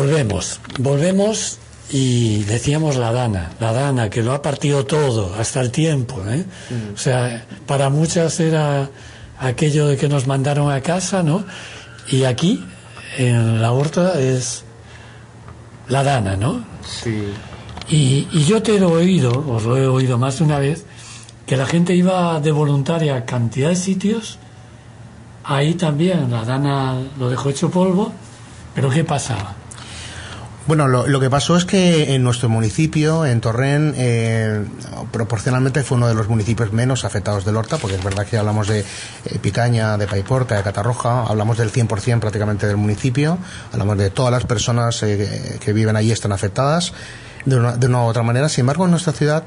volvemos y decíamos la Dana, que lo ha partido todo, hasta el tiempo, ¿eh? O sea, para muchas era aquello de que nos mandaron a casa, ¿no? Y aquí, en la Horta, es la Dana, ¿no? Sí. Y yo te lo he oído, os lo he oído más de una vez, que la gente iba de voluntaria a cantidad de sitios. Ahí también la Dana lo dejó hecho polvo, pero ¿qué pasaba? Bueno, lo que pasó es que en nuestro municipio, en Torrent, proporcionalmente fue uno de los municipios menos afectados del Horta, porque es verdad que hablamos de Picaña, de Paiporta, de Catarroja, hablamos del 100% prácticamente del municipio, hablamos de todas las personas que viven allí están afectadas de una u otra manera. Sin embargo, en nuestra ciudad,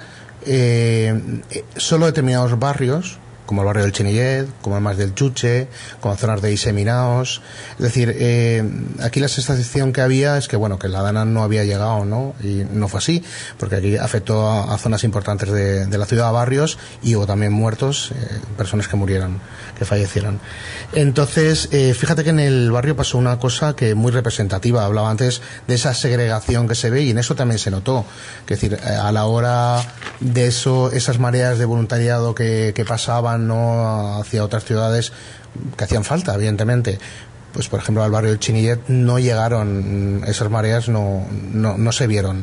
solo determinados barrios, como el barrio del Chenillet, como el más del Chuche, como zonas de Iseminaos. Es decir, aquí la sensación que había es que, bueno, que la Dana no había llegado, ¿no? Y no fue así, porque aquí afectó a zonas importantes de la ciudad, a barrios, y hubo también muertos, personas que murieron, que fallecieron. Entonces, fíjate que en el barrio pasó una cosa que muy representativa. Hablaba antes de esa segregación que se ve, y en eso también se notó. Es decir, a la hora de eso, esas mareas de voluntariado que pasaban, no hacia otras ciudades que hacían falta, evidentemente, pues por ejemplo al barrio del Chinillet no llegaron esas mareas, no se vieron,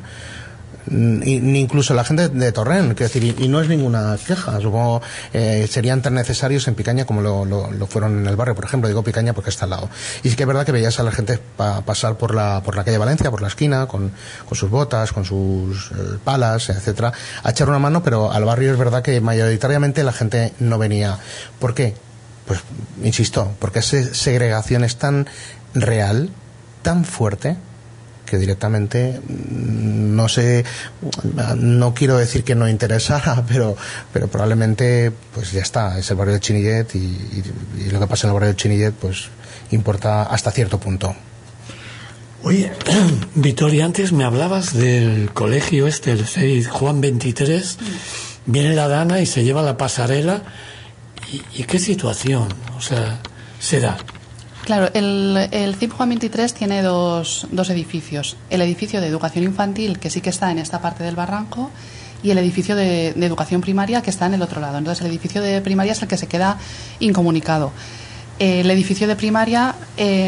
ni incluso la gente de Torrent, quiero decir, y no es ninguna queja, supongo serían tan necesarios en Picaña como lo fueron en el barrio, por ejemplo, digo Picaña porque está al lado. Y sí que es verdad que veías a la gente pasar por la calle Valencia, por la esquina, con sus botas, con sus palas, etcétera, a echar una mano, pero al barrio es verdad que mayoritariamente la gente no venía. ¿Por qué? Pues insisto, porque esa segregación es tan real, tan fuerte, que directamente, no sé, no quiero decir que no interesara, pero probablemente pues ya está, es el barrio del Chinillet, y lo que pasa en el barrio del Chinillet pues importa hasta cierto punto. Oye, Victoria, antes me hablabas del colegio el CEI Juan 23, viene la Dana y se lleva la pasarela, ¿y qué situación, o sea, se da? Claro, el CIP Juan 23 tiene dos edificios. El edificio de educación infantil, que sí que está en esta parte del barranco, y el edificio de educación primaria, que está en el otro lado. Entonces, el edificio de primaria es el que se queda incomunicado. El edificio de primaria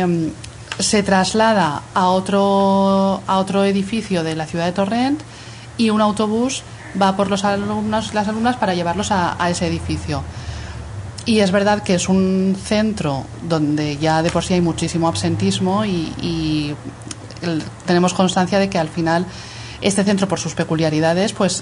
se traslada a otro edificio de la ciudad de Torrent, y un autobús va por las alumnas para llevarlos a ese edificio. Y es verdad que es un centro donde ya de por sí hay muchísimo absentismo, y tenemos constancia de que al final este centro, por sus peculiaridades, pues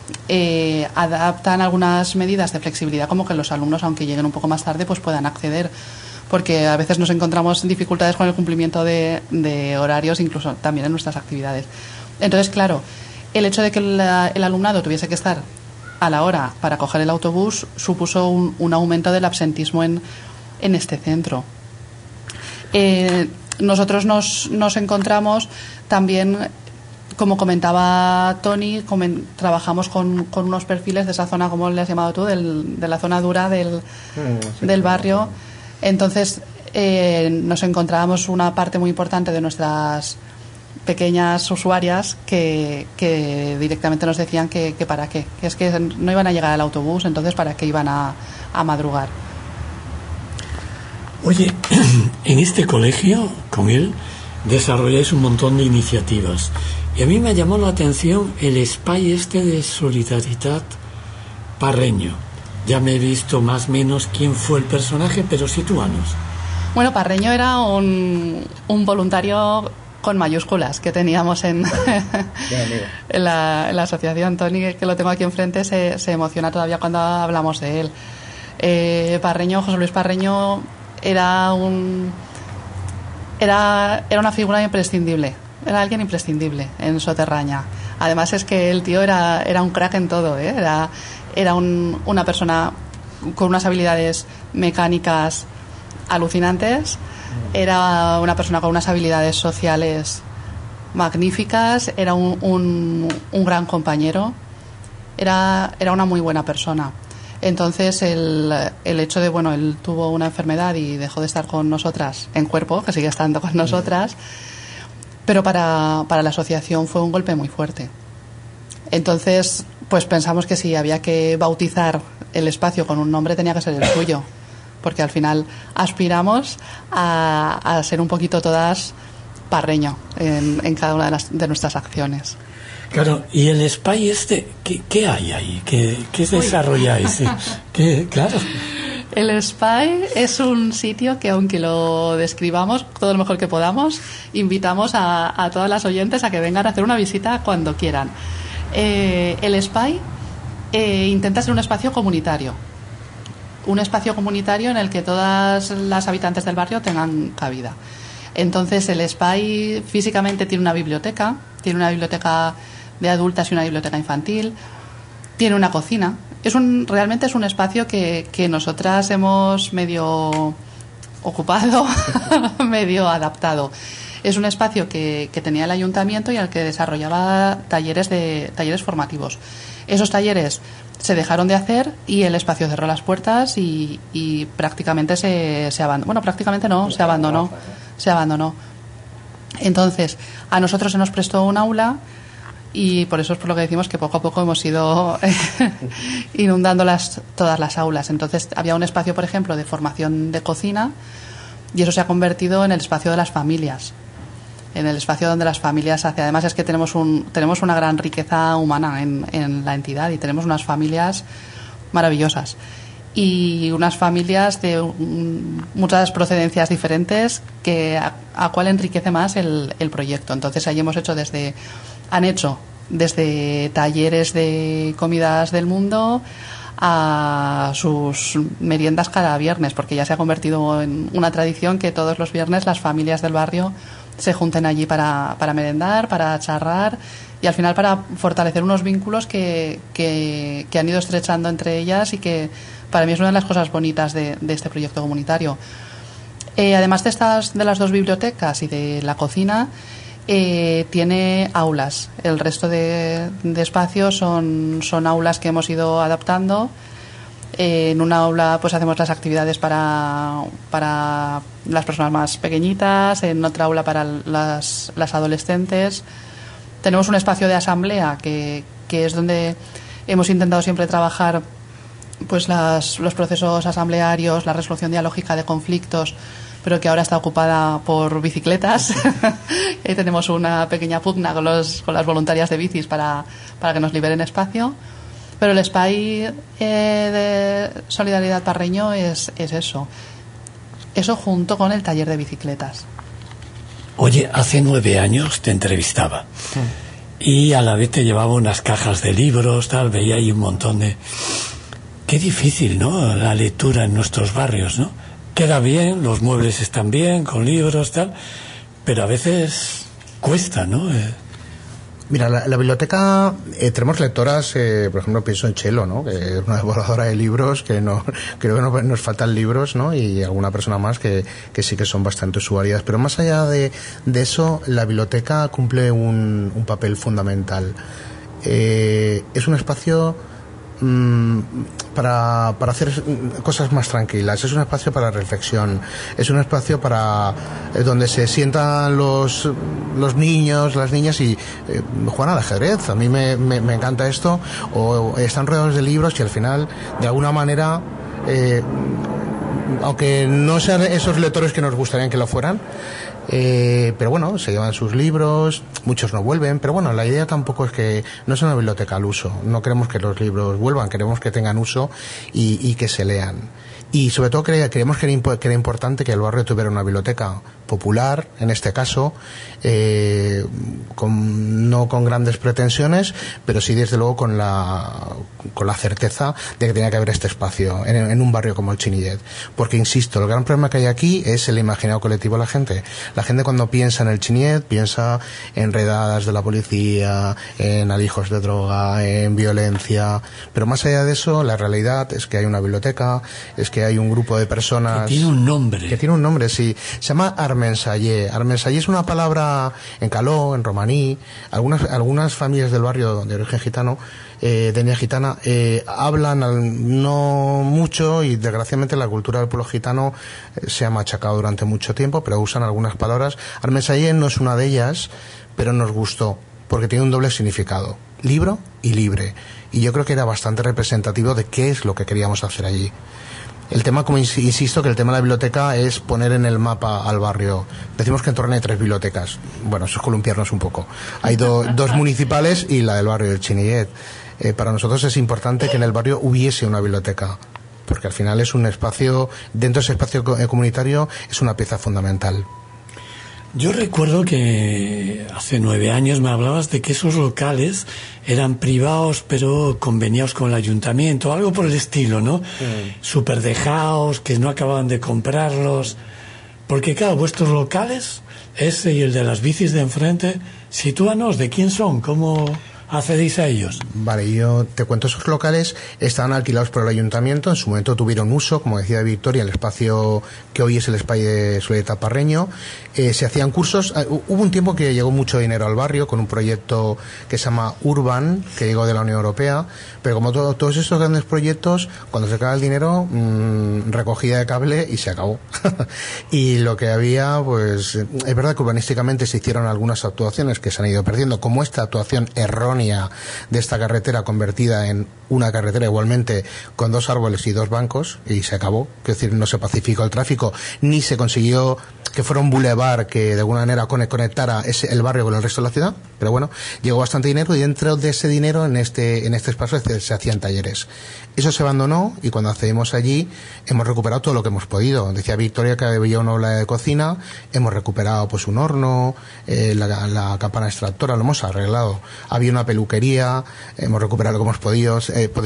adaptan algunas medidas de flexibilidad, como que los alumnos, aunque lleguen un poco más tarde, pues puedan acceder, porque a veces nos encontramos dificultades con el cumplimiento de horarios, incluso también en nuestras actividades. Entonces, claro, el hecho de que el alumnado tuviese que estar a la hora para coger el autobús supuso un aumento del absentismo en este centro. Nosotros nos encontramos también, como comentaba Tony, trabajamos con unos perfiles de esa zona, como le has llamado tú, de la zona dura del barrio. Entonces nos encontrábamos una parte muy importante de nuestras pequeñas usuarias que directamente nos decían que para qué, que es que no iban a llegar al autobús, entonces para qué iban a madrugar. Oye, en este colegio, con él, desarrolláis un montón de iniciativas, y a mí me llamó la atención el espai de Solidaritat Parreño. Ya me he visto más o menos quién fue el personaje, pero sitúanos. Bueno, Parreño era un voluntario con mayúsculas que teníamos en la asociación. Tony, que lo tengo aquí enfrente, se emociona todavía cuando hablamos de él. Parreño, José Luis Parreño, era una figura imprescindible, era alguien imprescindible en Soterraña. Además es que el tío era un crack en todo, ¿eh? Era una persona con unas habilidades mecánicas alucinantes. Era una persona con unas habilidades sociales magníficas, era un gran compañero, era una muy buena persona. Entonces el hecho de, bueno, él tuvo una enfermedad y dejó de estar con nosotras en cuerpo, que sigue estando con nosotras, Pero para la asociación fue un golpe muy fuerte. Entonces, pues pensamos que si había que bautizar el espacio con un nombre tenía que ser el suyo, porque al final aspiramos a ser un poquito todas Parreño en cada una de nuestras acciones. Claro, y el SPY ¿qué hay ahí? ¿Qué desarrolláis? Claro. El SPY es un sitio que, aunque lo describamos todo lo mejor que podamos, invitamos a todas las oyentes a que vengan a hacer una visita cuando quieran. El SPY intenta ser un espacio comunitario. Un espacio comunitario en el que todas las habitantes del barrio tengan cabida. Entonces, el SPY físicamente tiene una biblioteca de adultas y una biblioteca infantil, tiene una cocina. Realmente es un espacio que nosotras hemos medio ocupado, medio adaptado. Es un espacio que tenía el ayuntamiento y al que desarrollaba talleres formativos. Esos talleres se dejaron de hacer y el espacio cerró las puertas y prácticamente se abandonó. Bueno, prácticamente no, se abandonó. Entonces, a nosotros se nos prestó un aula y por eso es por lo que decimos que poco a poco hemos ido inundando todas las aulas. Entonces, había un espacio, por ejemplo, de formación de cocina y eso se ha convertido en el espacio de las familias. En el espacio donde las familias hacen. Además, es que tenemos una gran riqueza humana en la entidad y tenemos unas familias maravillosas. Y unas familias de muchas procedencias diferentes que a cuál enriquece más el proyecto. Entonces ahí han hecho desde talleres de comidas del mundo a sus meriendas cada viernes, porque ya se ha convertido en una tradición que todos los viernes las familias del barrio se junten allí para merendar, para charlar y al final para fortalecer unos vínculos que han ido estrechando entre ellas y que para mí es una de las cosas bonitas de este proyecto comunitario. Además de las dos bibliotecas y de la cocina, tiene aulas. El resto de espacios son aulas que hemos ido adaptando. En una aula pues hacemos las actividades para las personas más pequeñitas, en otra aula para las adolescentes. Tenemos un espacio de asamblea que es donde hemos intentado siempre trabajar pues los procesos asamblearios, la resolución dialógica de conflictos, pero que ahora está ocupada por bicicletas. Ahí tenemos una pequeña pugna con las voluntarias de bicis para que nos liberen espacio. Pero el SPY de Solidaridad Parreño es eso. Eso junto con el taller de bicicletas. Oye, hace 9 años te entrevistaba y a la vez te llevaba unas cajas de libros, tal, veía ahí un montón de... Qué difícil, ¿no? La lectura en nuestros barrios, ¿no? Queda bien, los muebles están bien, con libros, tal, pero a veces cuesta, ¿no? Mira, la biblioteca, tenemos lectoras, por ejemplo, pienso en Chelo, ¿no? Que es una devoradora de libros, creo que nos faltan libros, ¿no? Y alguna persona más que sí que son bastante usuarias. Pero más allá de eso, la biblioteca cumple un papel fundamental. Es un espacio para hacer cosas más tranquilas, es un espacio para reflexión, es un espacio donde se sientan los niños, las niñas y juegan al ajedrez. A mí me encanta esto, o están rodeados de libros y al final de alguna manera aunque no sean esos lectores que nos gustaría que lo fueran, pero bueno, se llevan sus libros, muchos no vuelven, pero bueno, la idea tampoco es que no sea una biblioteca al uso, no queremos que los libros vuelvan, queremos que tengan uso y que se lean. Y sobre todo creemos que era importante que el barrio tuviera una biblioteca popular, en este caso, no con grandes pretensiones, pero sí desde luego con la certeza de que tenía que haber este espacio en un barrio como el Chinillet. Porque insisto, el gran problema que hay aquí es el imaginario colectivo de la gente. La gente cuando piensa en el Chinillet piensa en redadas de la policía, en alijos de droga, en violencia, pero más allá de eso, la realidad es que hay una biblioteca, es que hay un grupo de personas... Que tiene un nombre. Sí. Se llama Armensallé. Armensallé es una palabra en caló, en romaní. Algunas familias del barrio de origen gitano, de etnia gitana, hablan no mucho y desgraciadamente la cultura del pueblo gitano se ha machacado durante mucho tiempo, pero usan algunas palabras. Armesayer no es una de ellas, pero nos gustó, porque tiene un doble significado, libro y libre. Y yo creo que era bastante representativo de qué es lo que queríamos hacer allí. El tema, como insisto, que el tema de la biblioteca es poner en el mapa al barrio. Decimos que en Torrent hay 3 bibliotecas. Bueno, eso es columpiarnos un poco. Hay dos municipales y la del barrio del Chinillet. Para nosotros es importante que en el barrio hubiese una biblioteca, porque al final es un espacio, dentro de ese espacio comunitario, es una pieza fundamental. Yo recuerdo que hace 9 años me hablabas de que esos locales eran privados pero conveniados con el ayuntamiento, algo por el estilo, ¿no? Súper dejados, que no acababan de comprarlos. Porque claro, vuestros locales, ese y el de las bicis de enfrente, sitúanos, ¿de quién son? ¿Cómo accedéis a ellos? Vale, yo te cuento, esos locales estaban alquilados por el ayuntamiento, en su momento tuvieron uso, como decía Victoria, el espacio que hoy es el espacio de Soledad Parreño. Se hacían cursos, hubo un tiempo que llegó mucho dinero al barrio con un proyecto que se llama Urban, que llegó de la Unión Europea, pero como todos estos grandes proyectos, cuando se acaba el dinero, recogida de cable y se acabó. Y lo que había, pues, es verdad que urbanísticamente se hicieron algunas actuaciones que se han ido perdiendo, como esta actuación errónea de esta carretera convertida en una carretera igualmente con 2 árboles y 2 bancos, y se acabó. Es decir, no se pacificó el tráfico, ni se consiguió que fuera un bulevar que de alguna manera conectara el barrio con el resto de la ciudad, pero bueno, llegó bastante dinero y dentro de ese dinero en este espacio se hacían talleres. Eso se abandonó y cuando accedimos allí hemos recuperado todo lo que hemos podido. Decía Victoria que había una obra de cocina, hemos recuperado pues un horno, la campana extractora, lo hemos arreglado. Había una peluquería, hemos recuperado lo que hemos podido.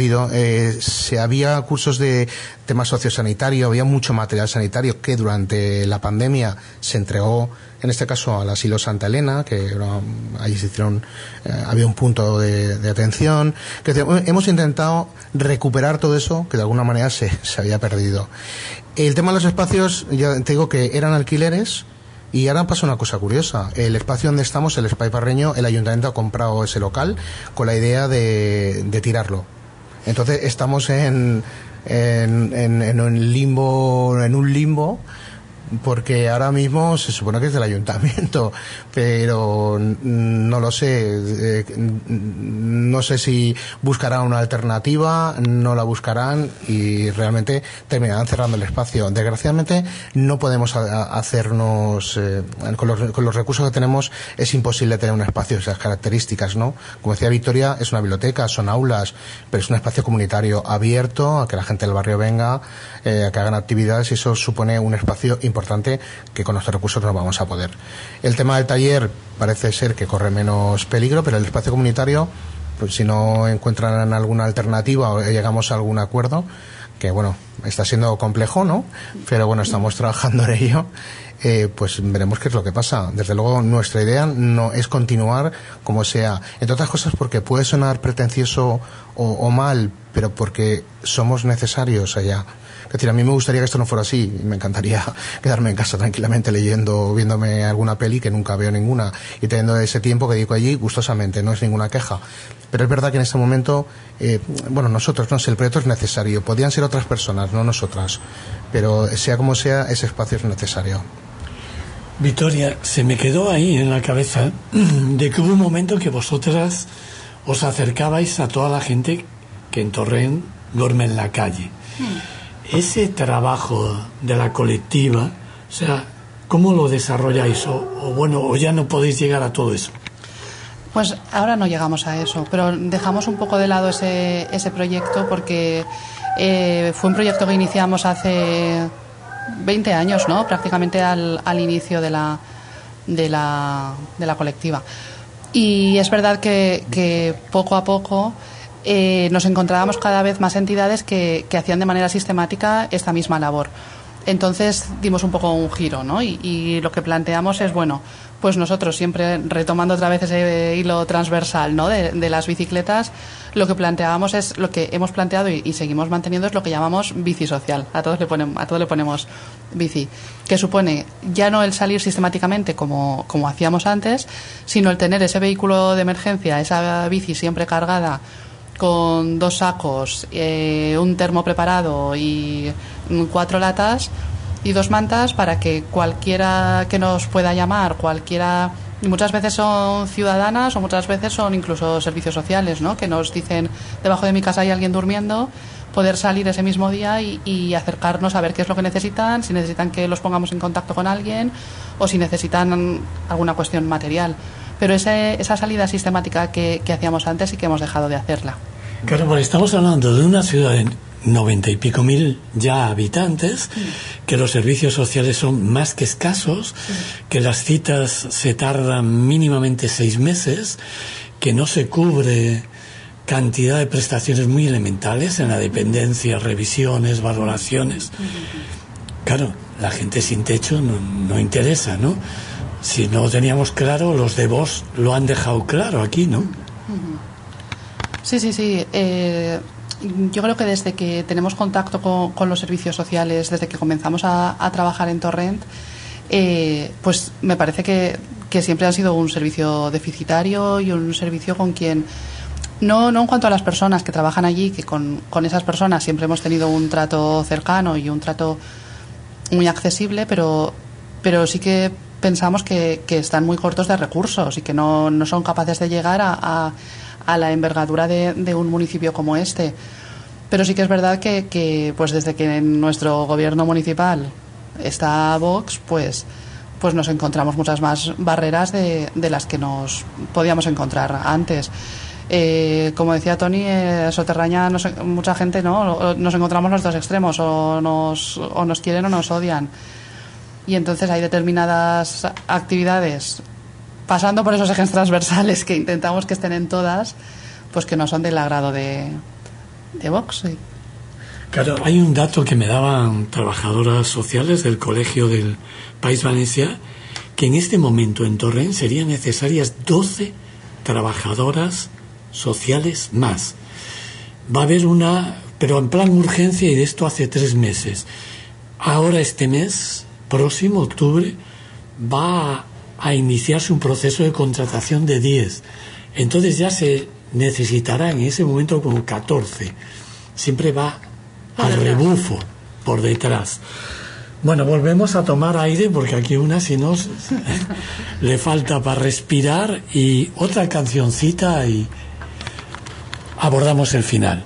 Había cursos de temas sociosanitarios, había mucho material sanitario que durante la pandemia se entregó, en este caso al asilo Santa Elena, que allí se hicieron, había un punto de atención. Hemos intentado recuperar todo eso que de alguna manera se había perdido. El tema de los espacios, ya te digo que eran alquileres. Y ahora pasa una cosa curiosa. El espacio donde estamos, el Espai Parreño, el ayuntamiento ha comprado ese local con la idea de tirarlo. Entonces estamos en un limbo, porque ahora mismo se supone que es del ayuntamiento, pero no lo sé. No sé si buscarán una alternativa, no la buscarán y realmente terminarán cerrando el espacio. Desgraciadamente no podemos hacernos, con los recursos que tenemos es imposible tener un espacio de esas características, ¿no? Como decía Victoria, es una biblioteca, son aulas, pero es un espacio comunitario abierto a que la gente del barrio venga, a que hagan actividades, y eso supone un espacio importante que con nuestros recursos no vamos a poder. El tema del taller parece ser que corre menos peligro, pero el espacio comunitario, pues si no encuentran alguna alternativa o llegamos a algún acuerdo, que bueno, está siendo complejo, ¿no? Pero bueno, estamos trabajando en ello. Pues veremos qué es lo que pasa. Desde luego nuestra idea no es continuar como sea, entre otras cosas porque puede sonar pretencioso o mal, pero porque somos necesarios allá. Es decir, a mí me gustaría que esto no fuera así, me encantaría quedarme en casa tranquilamente leyendo, viéndome alguna peli, que nunca veo ninguna, y teniendo ese tiempo que dedico allí gustosamente, no es ninguna queja. Pero es verdad que en este momento, nosotros, no sé, el proyecto es necesario, podrían ser otras personas, no nosotras, pero sea como sea, ese espacio es necesario. Victoria, se me quedó ahí en la cabeza de que hubo un momento que vosotras os acercabais a toda la gente que en Torrent duerme en la calle. Ese trabajo de la colectiva, o sea, ¿cómo lo desarrolláis? O ya no podéis llegar a todo eso. Pues ahora no llegamos a eso, pero dejamos un poco de lado ese proyecto porque fue un proyecto que iniciamos hace 20 años, ¿no? Prácticamente al inicio de la colectiva. Y es verdad que poco a poco nos encontrábamos cada vez más entidades que hacían de manera sistemática esta misma labor. Entonces dimos un poco un giro, ¿no? Y lo que planteamos es, bueno, pues nosotros siempre retomando otra vez ese hilo transversal, ¿no? de las bicicletas, lo que planteábamos es lo que hemos planteado y seguimos manteniendo es lo que llamamos bici social. A todos le ponemos bici, que supone ya no el salir sistemáticamente como hacíamos antes, sino el tener ese vehículo de emergencia, esa bici siempre cargada con 2 sacos, un termo preparado y 4 latas, y 2 mantas para que cualquiera que nos pueda llamar, cualquiera, y muchas veces son ciudadanas o muchas veces son incluso servicios sociales, ¿no? Que nos dicen, debajo de mi casa hay alguien durmiendo, poder salir ese mismo día y acercarnos a ver qué es lo que necesitan, si necesitan que los pongamos en contacto con alguien o si necesitan alguna cuestión material. Pero esa salida sistemática que hacíamos antes sí que hemos dejado de hacerla. Claro, porque estamos hablando de una ciudad de 90 y pico mil ya habitantes, que los servicios sociales son más que escasos, que las citas se tardan mínimamente 6 meses, que no se cubre cantidad de prestaciones muy elementales en la dependencia, revisiones, valoraciones. Claro, la gente sin techo no interesa, ¿no? Si no lo teníamos claro, los de Vox lo han dejado claro aquí, ¿no? Sí. Yo creo que desde que tenemos contacto con los servicios sociales, desde que comenzamos a trabajar en Torrent, pues me parece que siempre han sido un servicio deficitario y un servicio con quien, no en cuanto a las personas que trabajan allí, que con esas personas siempre hemos tenido un trato cercano y un trato muy accesible, pero sí que pensamos que están muy cortos de recursos y que no son capaces de llegar a la envergadura de un municipio como este. Pero sí que es verdad que pues desde que en nuestro gobierno municipal está Vox, pues nos encontramos muchas más barreras de las que nos podíamos encontrar antes. Como decía Tony, Soterraña, mucha gente, ¿no? Nos encontramos los dos extremos, o nos quieren o nos odian. Y entonces hay determinadas actividades, pasando por esos ejes transversales que intentamos que estén en todas, pues que no son del agrado de Vox. Sí. Claro, hay un dato que me daban trabajadoras sociales del Colegio del País Valencià, que en este momento en Torrent serían necesarias 12 trabajadoras sociales más. Va a haber una, pero en plan urgencia, y de esto hace 3 meses. Ahora este mes próximo, octubre, va a iniciarse un proceso de contratación de 10. Entonces ya se necesitará en ese momento como 14. Siempre va al rebufo por detrás. Bueno, volvemos a tomar aire porque aquí una si no le falta para respirar, y otra cancioncita y abordamos el final.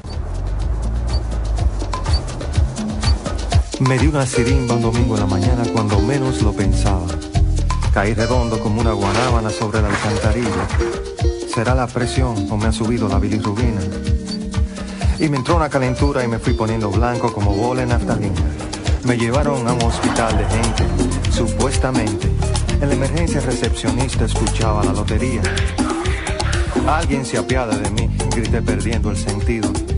Me dio una sirimba un domingo en la mañana cuando menos lo pensaba. Caí redondo como una guanábana sobre la alcantarilla. ¿Será la presión o me ha subido la bilirrubina? Y me entró una calentura y me fui poniendo blanco como bola en naftalina. Me llevaron a un hospital de gente, supuestamente. En la emergencia recepcionista escuchaba la lotería. Alguien se apiada de mí, grité perdiendo el sentido.